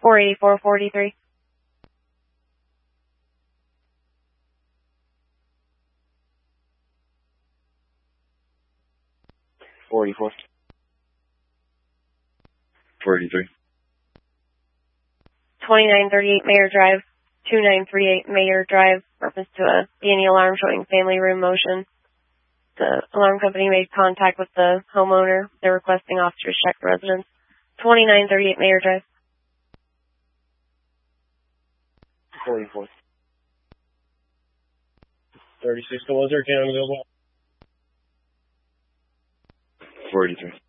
48443. $44. 43. 2938 Mayor Drive, 2938 Mayor Drive, reference to a B&E alarm showing family room motion. The alarm company made contact with the homeowner. They're requesting officers check the residence. 2938 Mayor Drive. 44. 36, was there a can available? 43.